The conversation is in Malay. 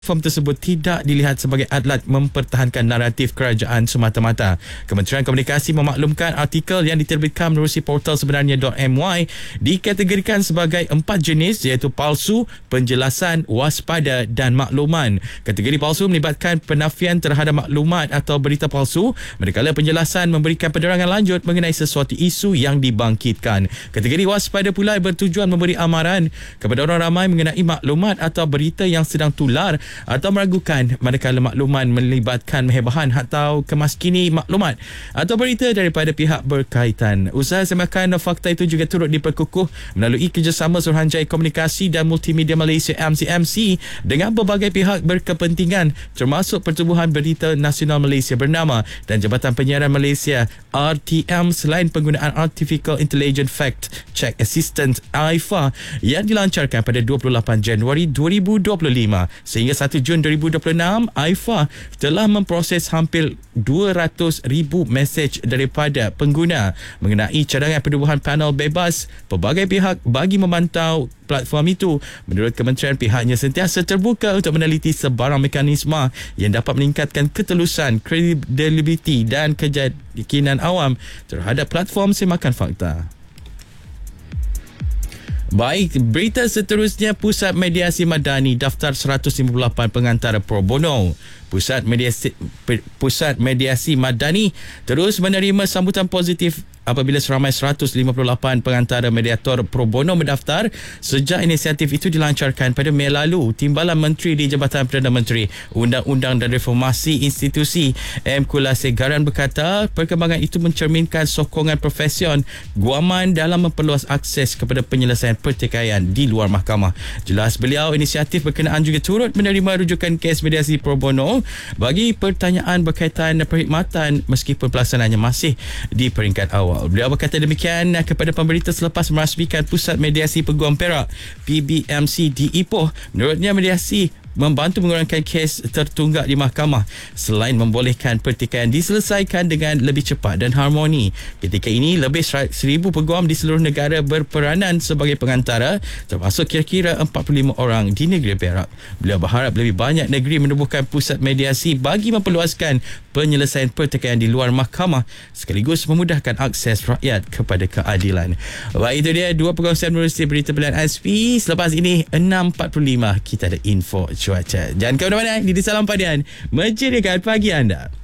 Platform tersebut tidak dilihat sebagai alat mempertahankan naratif kerajaan semata-mata. Kementerian Komunikasi memaklumkan artikel yang diterbitkan menerusi portal sebenarnya.my dikategorikan sebagai 4 jenis iaitu palsu, penjelasan, waspada dan makluman. Kategori palsu melibatkan penafian terhadap maklumat atau berita palsu, manakala penjelasan memberikan penerangan lanjut mengenai sesuatu isu yang dibangkitkan. Kategori waspada pula bertujuan memberi amaran kepada orang ramai mengenai maklumat atau berita yang sedang tular atau meragukan manakala makluman melibatkan mehebahan atau kemaskini maklumat atau berita daripada pihak berkaitan. Usaha semakan fakta itu juga turut diperkukuh melalui kerjasama Suruhanjaya Komunikasi dan Multimedia Malaysia MCMC dengan berbagai pihak berkepentingan termasuk Pertubuhan Berita Nasional Malaysia bernama dan Jabatan Penyiaran Malaysia RTM selain penggunaan Artificial Intelligence Fact Check Assistant AIFA yang dilancarkan pada 28 Januari 2025 sehingga 1 Jun 2026, AIFA telah memproses hampir 200,000 mesej daripada pengguna mengenai cadangan penubuhan panel bebas pelbagai pihak bagi memantau platform itu. Menurut kementerian, pihaknya sentiasa terbuka untuk meneliti sebarang mekanisme yang dapat meningkatkan ketelusan, kredibiliti dan keyakinan awam terhadap platform semakan fakta. Baik, berita seterusnya, Pusat Mediasi Madani daftar 158 pengantara pro bono. Pusat Mediasi Madani terus menerima sambutan positif apabila seramai 158 pengantara mediator pro bono mendaftar sejak inisiatif itu dilancarkan pada Mei lalu. Timbalan Menteri di Jabatan Perdana Menteri, Undang-Undang dan Reformasi Institusi M. Kulasegaran berkata perkembangan itu mencerminkan sokongan profesion guaman dalam memperluas akses kepada penyelesaian pertikaian di luar mahkamah. Jelas beliau, inisiatif berkenaan juga turut menerima rujukan kes mediasi pro bono bagi pertanyaan berkaitan perkhidmatan meskipun pelaksanaannya masih di peringkat awal. Beliau berkata demikian kepada pemberita selepas merasmikan Pusat Mediasi Peguam Perak PBMC di Ipoh. Menurutnya, mediasi membantu mengurangkan kes tertunggak di mahkamah selain membolehkan pertikaian diselesaikan dengan lebih cepat dan harmoni. Ketika ini, lebih 1,000 peguam di seluruh negara berperanan sebagai pengantara, termasuk kira-kira 45 orang di negeri Perak. Beliau berharap lebih banyak negeri menubuhkan pusat mediasi bagi memperluaskan penyelesaian pertikaian di luar mahkamah sekaligus memudahkan akses rakyat kepada keadilan. Baik, itu dia dua perkongsian menerusi berita pilihan SP. Selepas ini 6.45 kita ada info cuaca. Jangan ke mana-mana, ini di Salam Padian menceriakan pagi anda.